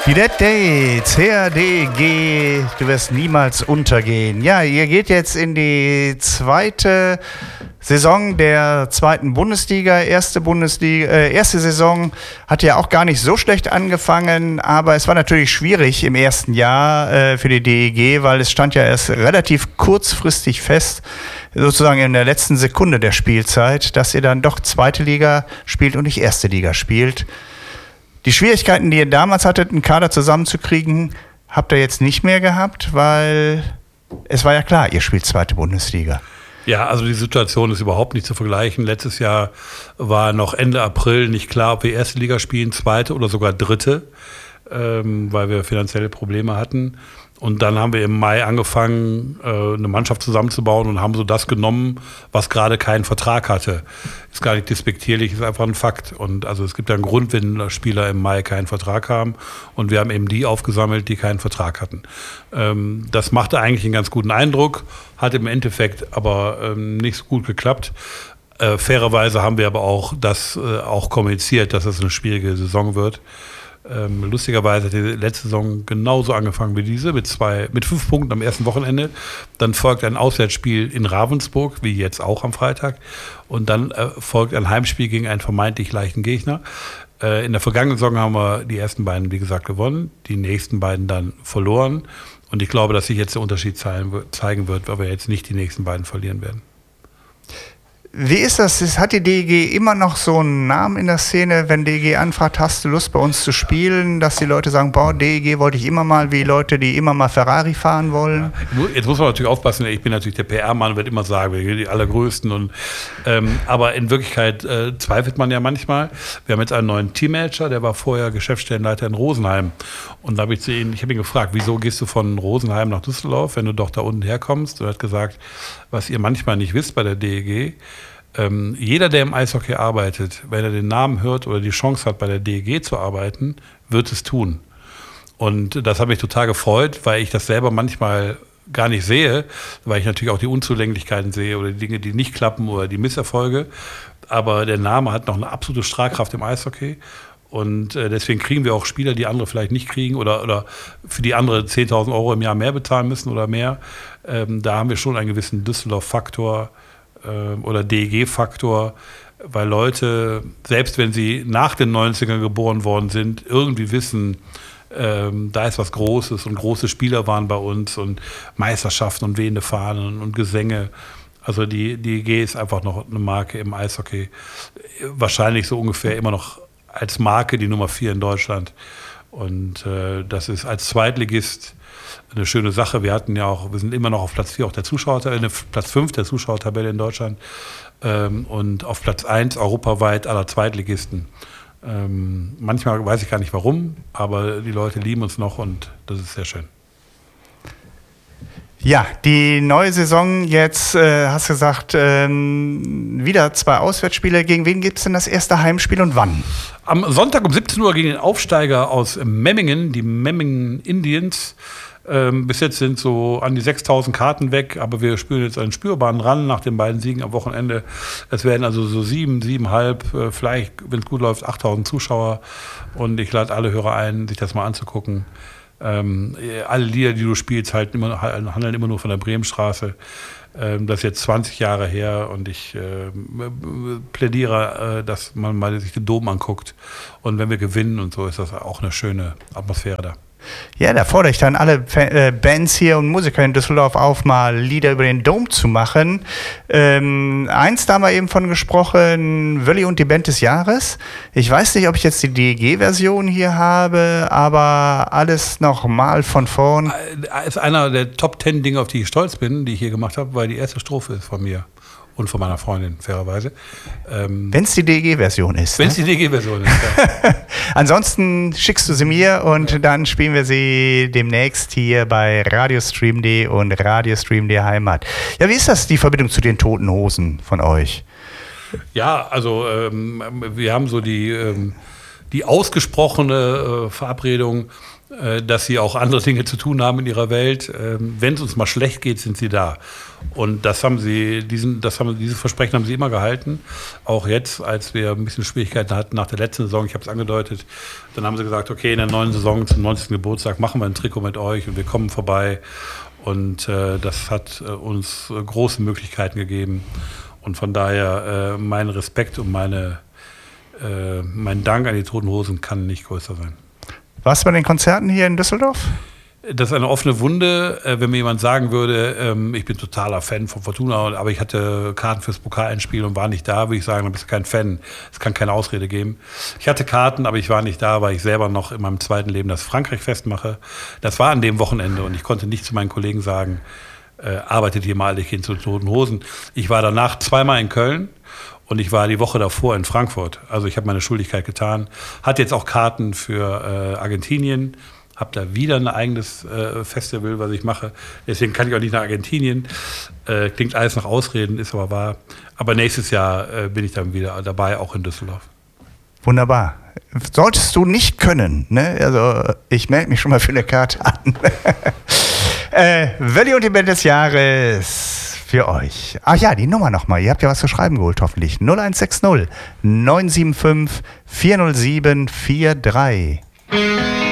Die Dead Dates, Herr DEG, du wirst niemals untergehen. Ja, ihr geht jetzt in die zweite Saison der zweiten Bundesliga. Erste Saison hat ja auch gar nicht so schlecht angefangen, aber es war natürlich schwierig im ersten Jahr für die DEG, weil es stand ja erst relativ kurzfristig fest, sozusagen in der letzten Sekunde der Spielzeit, dass ihr dann doch zweite Liga spielt und nicht erste Liga spielt. Die Schwierigkeiten, die ihr damals hattet, einen Kader zusammenzukriegen, habt ihr jetzt nicht mehr gehabt, weil es war ja klar, ihr spielt zweite Bundesliga. Ja, also die Situation ist überhaupt nicht zu vergleichen. Letztes Jahr war noch Ende April nicht klar, ob wir erste Liga spielen, zweite oder sogar dritte, weil wir finanzielle Probleme hatten. Und dann haben wir im Mai angefangen, eine Mannschaft zusammenzubauen und haben so das genommen, was gerade keinen Vertrag hatte. Ist gar nicht despektierlich, ist einfach ein Fakt. Und also es gibt ja einen Grund, wenn Spieler im Mai keinen Vertrag haben. Und wir haben eben die aufgesammelt, die keinen Vertrag hatten. Das machte eigentlich einen ganz guten Eindruck, hat im Endeffekt aber nicht so gut geklappt. Fairerweise haben wir aber auch das auch kommuniziert, dass es eine schwierige Saison wird. Lustigerweise hat die letzte Saison genauso angefangen wie diese, mit 5 Punkten am ersten Wochenende. Dann folgt ein Auswärtsspiel in Ravensburg, wie jetzt auch am Freitag. Und dann folgt ein Heimspiel gegen einen vermeintlich leichten Gegner. In der vergangenen Saison haben wir die ersten beiden, wie gesagt, gewonnen, die nächsten beiden dann verloren. Und ich glaube, dass sich jetzt der Unterschied zeigen wird, weil wir jetzt nicht die nächsten beiden verlieren werden. Wie ist das? Hat die DEG immer noch so einen Namen in der Szene, wenn DEG anfragt, hast du Lust bei uns zu spielen, dass die Leute sagen, boah, DEG wollte ich immer mal, wie Leute, die immer mal Ferrari fahren wollen? Ja, jetzt muss man natürlich aufpassen, ich bin natürlich der PR-Mann, wird immer sagen, wir sind die Allergrößten. Aber in Wirklichkeit zweifelt man ja manchmal. Wir haben jetzt einen neuen Teammanager, der war vorher Geschäftsstellenleiter in Rosenheim. Und da habe ich ihn gefragt, wieso gehst du von Rosenheim nach Düsseldorf, wenn du doch da unten herkommst? Und er hat gesagt, was ihr manchmal nicht wisst bei der DEG, jeder, der im Eishockey arbeitet, wenn er den Namen hört oder die Chance hat, bei der DEG zu arbeiten, wird es tun. Und das hat mich total gefreut, weil ich das selber manchmal gar nicht sehe, weil ich natürlich auch die Unzulänglichkeiten sehe oder die Dinge, die nicht klappen oder die Misserfolge. Aber der Name hat noch eine absolute Strahlkraft im Eishockey. Und deswegen kriegen wir auch Spieler, die andere vielleicht nicht kriegen oder für die andere 10.000 Euro im Jahr mehr bezahlen müssen oder mehr. Da haben wir schon einen gewissen Düsseldorf-Faktor oder DEG-Faktor, weil Leute, selbst wenn sie nach den 90ern geboren worden sind, irgendwie wissen, da ist was Großes und große Spieler waren bei uns und Meisterschaften und wehende Fahnen und Gesänge. Also die DEG ist einfach noch eine Marke im Eishockey. Wahrscheinlich so ungefähr immer noch als Marke die Nummer 4 in Deutschland. Und das ist als Zweitligist eine schöne Sache. Wir sind immer noch auf Platz 4 auch Platz 5 der Zuschauertabelle in Deutschland und auf Platz 1 europaweit aller Zweitligisten. Manchmal weiß ich gar nicht warum, aber die Leute lieben uns noch und das ist sehr schön. Ja, die neue Saison jetzt, hast du gesagt, wieder 2 Auswärtsspiele. Gegen wen gibt es denn das erste Heimspiel und wann? Am Sonntag um 17 Uhr gegen den Aufsteiger aus Memmingen, die Memmingen Indians. Bis jetzt sind so an die 6.000 Karten weg, aber wir spüren jetzt einen spürbaren Run nach den beiden Siegen am Wochenende. Es werden also so 7.500, vielleicht, wenn es gut läuft, 8.000 Zuschauer. Und ich lade alle Hörer ein, sich das mal anzugucken. Alle Lieder, die du spielst, handeln immer nur von der Bremenstraße. Das ist jetzt 20 Jahre her und ich plädiere, dass man mal sich den Dom anguckt. Und wenn wir gewinnen und so, ist das auch eine schöne Atmosphäre da. Ja, da fordere ich dann alle Bands hier und Musiker in Düsseldorf auf, mal Lieder über den Dom zu machen. Eins, da haben wir eben von gesprochen, Wölli und die Band des Jahres. Ich weiß nicht, ob ich jetzt die DEG-Version hier habe, aber alles nochmal von vorn. Ist einer der Top 10 Dinge, auf die ich stolz bin, die ich hier gemacht habe, weil die erste Strophe ist von mir. Und von meiner Freundin, fairerweise. Wenn es die DEG-Version ist. Wenn es die DEG-Version ist, ja. Ansonsten schickst du sie mir und dann spielen wir sie demnächst hier bei Radiostream.de und Radiostream.de Heimat. Ja, wie ist das, die Verbindung zu den Toten Hosen von euch? Ja, also wir haben so die die ausgesprochene Verabredung, dass sie auch andere Dinge zu tun haben in ihrer Welt. Wenn es uns mal schlecht geht, sind sie da. Und dieses Versprechen haben sie immer gehalten. Auch jetzt, als wir ein bisschen Schwierigkeiten hatten nach der letzten Saison, ich habe es angedeutet, dann haben sie gesagt, okay, in der neuen Saison zum 90. Geburtstag machen wir ein Trikot mit euch und wir kommen vorbei. Und das hat uns große Möglichkeiten gegeben. Und von daher mein Respekt und mein Dank an die Toten Hosen kann nicht größer sein. Warst du bei den Konzerten hier in Düsseldorf? Das ist eine offene Wunde, wenn mir jemand sagen würde, ich bin totaler Fan von Fortuna, aber ich hatte Karten fürs Pokalendspiel und war nicht da, würde ich sagen, dann bist du kein Fan. Es kann keine Ausrede geben. Ich hatte Karten, aber ich war nicht da, weil ich selber noch in meinem zweiten Leben das Frankreich-Fest mache. Das war an dem Wochenende und ich konnte nicht zu meinen Kollegen sagen, arbeitet ihr mal hin zu Toten Hosen. Ich war danach zweimal in Köln. Und ich war die Woche davor in Frankfurt. Also ich habe meine Schuldigkeit getan. Hatte jetzt auch Karten für Argentinien. Habe da wieder ein eigenes Festival, was ich mache. Deswegen kann ich auch nicht nach Argentinien. Klingt alles nach Ausreden, ist aber wahr. Aber nächstes Jahr bin ich dann wieder dabei, auch in Düsseldorf. Wunderbar. Solltest du nicht können, ne? Also ich melde mich schon mal für eine Karte an. Wölli und die Band des Jahres für euch. Ach ja, die Nummer nochmal. Ihr habt ja was zu schreiben geholt, hoffentlich. 0160 975 407 43.